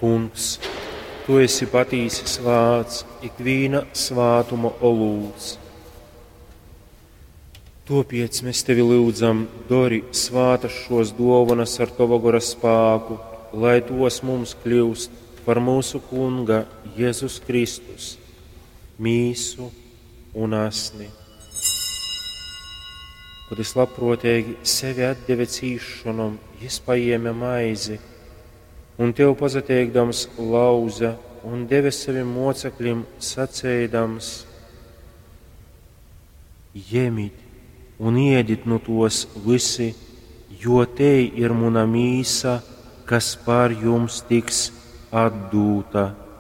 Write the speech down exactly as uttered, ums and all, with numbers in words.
Kungs, tu esi patīsis vārds, ikviena svātuma olūls. Topiec mēs tevi lūdzam, dori svātas šos dāvanas ar tava gara spēku, lai tos mums kļūst par mūsu Kunga Jēzus Kristus, mīsu un asni. Kad es labprotīgi sevi atdeve cīšanam, es paēme maizi, un tev pazateikdams lauza un deve saviem mocekļiem sacēdams: Jemit un iedit no tos visi, jo te ir mana mīsa, kas par jums tiks atdūta.